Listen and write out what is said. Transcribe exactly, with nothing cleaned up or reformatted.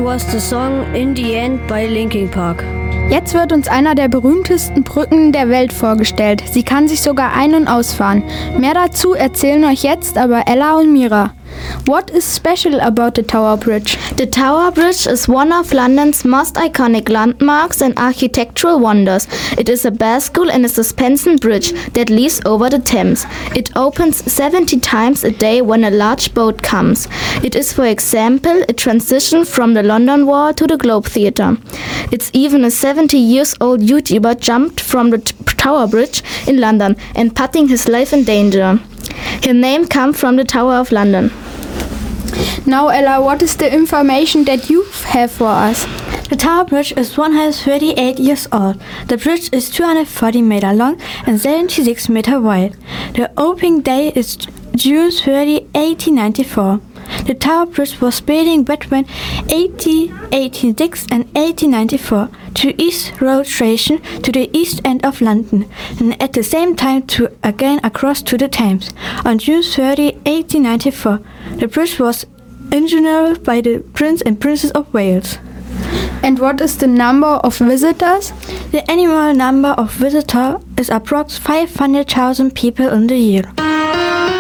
was the song In the End by Linkin Park. Jetzt wird uns einer der berühmtesten Brücken der Welt vorgestellt. Sie kann sich sogar ein- und ausfahren. Mehr dazu erzählen euch jetzt aber Ella und Mira. What is special about the Tower Bridge? The Tower Bridge is one of London's most iconic landmarks and architectural wonders. It is a bascule and a suspension bridge that leads over the Thames. It opens seventy times a day when a large boat comes. It is, for example, a transition from the London Wall to the Globe Theatre. It's even a seventy years old YouTuber jumped from the t- Tower Bridge in London and putting his life in danger. His name comes from the Tower of London. Now Ella, what is the information that you have for us? The Tower Bridge is one hundred thirty-eight years old. The bridge is two hundred forty meters long and seventy-six meters wide. The opening day is June thirtieth, eighteen ninety-four. The Tower Bridge was built between eighteen eighty-six and eighteen ninety-four to East Road Station to the east end of London, and at the same time to again across to the Thames. On June thirtieth, eighteen ninety-four, the bridge was engineered by the Prince and Princess of Wales. And what is the number of visitors? The annual number of visitors is approximately five hundred thousand people in the year.